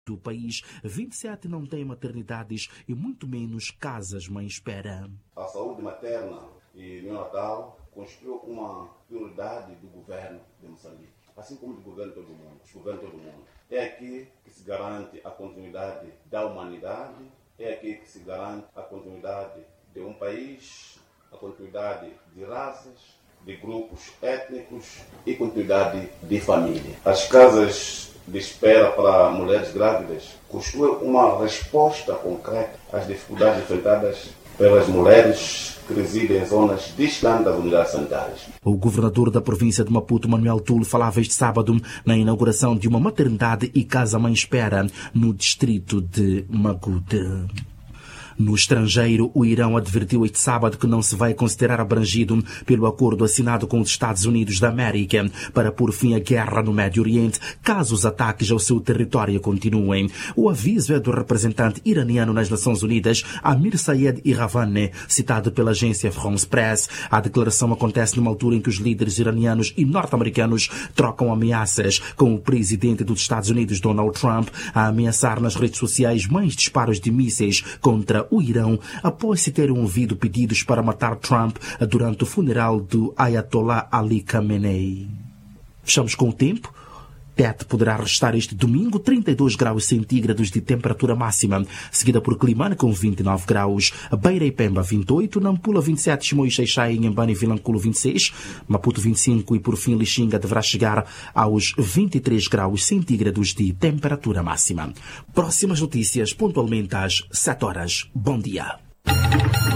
do país, 27 não têm maternidades e muito menos casas mãe-espera. A saúde materna e neonatal constitui uma prioridade do governo de Moçambique, assim como do governo de todo mundo. É aqui que se garante a continuidade da humanidade, é aqui que se garante a continuidade de um país, a continuidade de raças, de grupos étnicos e continuidade de família. As casas de espera para mulheres grávidas constituem uma resposta concreta às dificuldades enfrentadas pelas mulheres que residem em zonas distantes das unidades sanitárias. O governador da província de Maputo, Manuel Tulo, falava este sábado na inauguração de uma maternidade e casa-mãe-espera no distrito de Magude. No estrangeiro, o Irão advertiu este sábado que não se vai considerar abrangido pelo acordo assinado com os Estados Unidos da América para pôr fim à guerra no Médio Oriente, caso os ataques ao seu território continuem. O aviso é do representante iraniano nas Nações Unidas, Amir Sayed Iravani, citado pela agência France Press. A declaração acontece numa altura em que os líderes iranianos e norte-americanos trocam ameaças, com o presidente dos Estados Unidos, Donald Trump, a ameaçar nas redes sociais mais disparos de mísseis contra o Irão, após se terem ouvido pedidos para matar Trump durante o funeral do Ayatollah Ali Khamenei. Fechamos com o tempo. Tete poderá registrar este domingo 32 graus centígrados de temperatura máxima, seguida por Climane com 29 graus, Beira e Pemba 28, Nampula 27, Chimoio e Xaixai, Inhambane e Vilanculo 26, Maputo 25 e por fim Lixinga deverá chegar aos 23 graus centígrados de temperatura máxima. Próximas notícias pontualmente às 7 horas. Bom dia.